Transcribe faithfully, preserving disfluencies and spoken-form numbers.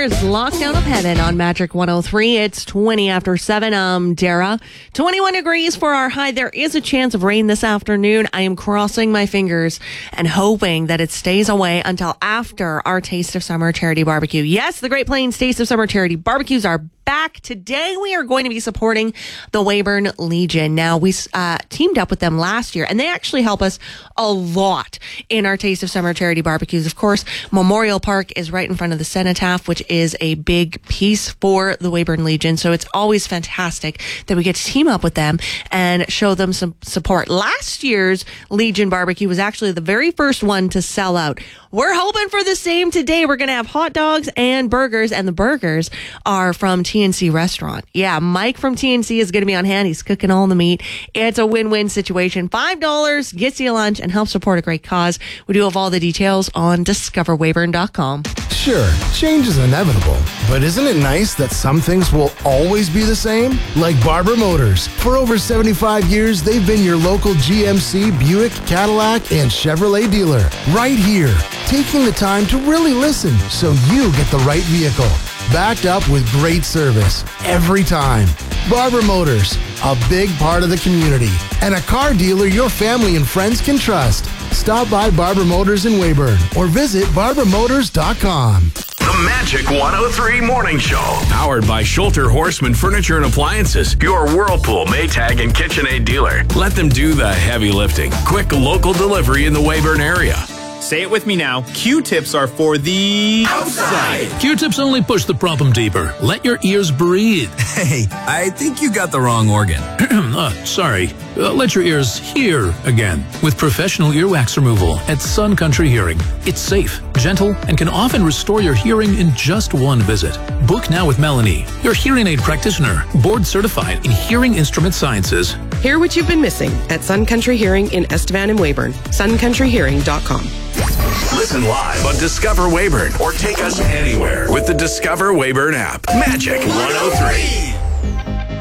Bears, Lockdown of Heaven on Magic one oh three. It's twenty after seven. I'm Dara. twenty-one degrees for our high. There is a chance of rain this afternoon. I am crossing my fingers and hoping that it stays away until after our Taste of Summer charity barbecue. Yes, the Great Plains Taste of Summer charity barbecues are back. Today we are going to be supporting the Weyburn Legion. Now, we uh, teamed up with them last year, and they actually help us a lot in our Taste of Summer charity barbecues. Of course, Memorial Park is right in front of the Cenotaph, which is a big piece for the Weyburn Legion. So it's always fantastic that we get to team up with them and show them some support. Last year's Legion barbecue was actually the very first one to sell out. We're hoping for the same today. We're going to have hot dogs and burgers, and the burgers are from T N C Restaurant. Yeah, Mike from T N C is going to be on hand. He's cooking all the meat. It's a win-win situation. five dollars gets you lunch and helps support a great cause. We do have all the details on discover weyburn dot com. Sure, change is inevitable, but isn't it nice that some things will always be the same? Like Barber Motors. For over seventy-five years, they've been your local G M C, Buick, Cadillac, and Chevrolet dealer. Right here, taking the time to really listen so you get the right vehicle. Backed up with great service every time. Barber Motors, a big part of the community, and a car dealer your family and friends can trust. Stop by Barber Motors in Weyburn or visit barber motors dot com. The Magic one oh three Morning Show. Powered by Schulter Horseman Furniture and Appliances. Your Whirlpool, Maytag, and KitchenAid dealer. Let them do the heavy lifting. Quick local delivery in the Weyburn area. Say it with me now. Q-tips are for the outside. Q-tips only push the problem deeper. Let your ears breathe. Hey, I think you got the wrong organ. uh, sorry. Uh, let your ears hear again. With professional earwax removal at Sun Country Hearing. It's safe, gentle, and can often restore your hearing in just one visit. Book now with Melanie, your hearing aid practitioner, board certified in hearing instrument sciences. Hear what you've been missing at Sun Country Hearing in Estevan and Weyburn. sun country hearing dot com. Listen live on Discover Weyburn or take us anywhere with the Discover Weyburn app. Magic one oh three.